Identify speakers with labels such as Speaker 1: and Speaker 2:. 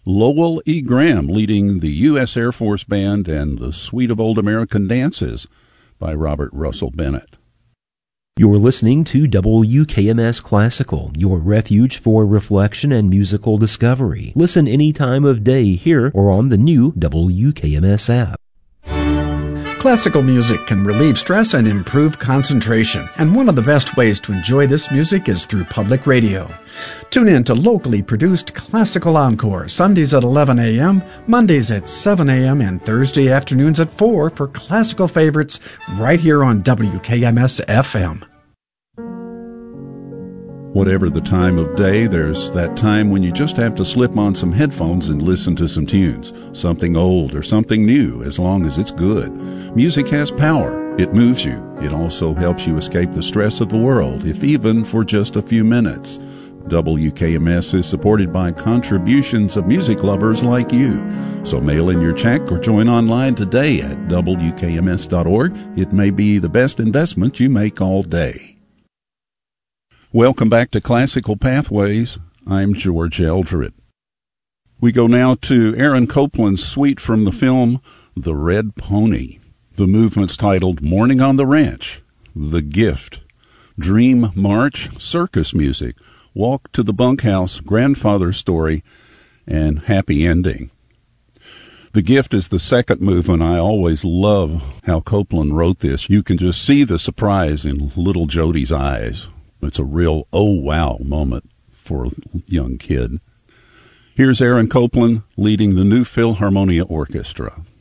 Speaker 1: Lowell E. Graham leading the U.S. Air Force Band and the Suite of Old American Dances by Robert Russell Bennett.
Speaker 2: You're listening to WKMS Classical, your refuge for reflection and musical discovery. Listen any time of day here or on the new WKMS app.
Speaker 3: Classical music can relieve stress and improve concentration, and one of the best ways to enjoy this music is through public radio. Tune in to locally produced Classical Encore, Sundays at 11 a.m., Mondays at 7 a.m., and Thursday afternoons at 4 for classical favorites right here on WKMS FM.
Speaker 1: Whatever the time of day, there's that time when you just have to slip on some headphones and listen to some tunes. Something old or something new, as long as it's good. Music has power. It moves you. It also helps you escape the stress of the world, if even for just a few minutes. WKMS is supported by contributions of music lovers like you. So mail in your check or join online today at WKMS.org. It may be the best investment you make all day. Welcome back to Classical Pathways. I'm George Eldred. We go now to Aaron Copland's suite from the film The Red Pony. The movement's titled Morning on the Ranch, The Gift, Dream March, Circus Music, Walk to the Bunkhouse, Grandfather Story, and Happy Ending. The Gift is the second movement. I always love how Copland wrote this. You can just see the surprise in little Jodi's eyes. It's a real oh wow moment for a young kid. Here's Aaron Copland leading the New Philharmonia Orchestra.